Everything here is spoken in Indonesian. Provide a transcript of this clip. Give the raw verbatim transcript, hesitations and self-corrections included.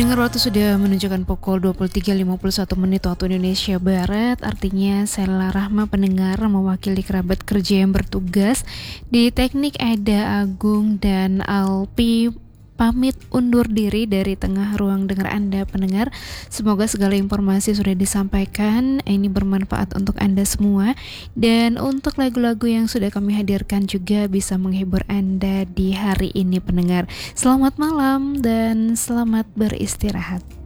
Pendengar, waktu sudah menunjukkan pukul dua puluh tiga lewat lima puluh satu menit waktu Indonesia Barat. Artinya Sela Rahma pendengar mewakili kerabat kerja yang bertugas di teknik Eda Agung dan Alpi pamit undur diri dari tengah ruang dengar Anda pendengar. Semoga segala informasi sudah disampaikan ini bermanfaat untuk Anda semua, dan untuk lagu-lagu yang sudah kami hadirkan juga bisa menghibur Anda di hari ini pendengar. Selamat malam dan selamat beristirahat.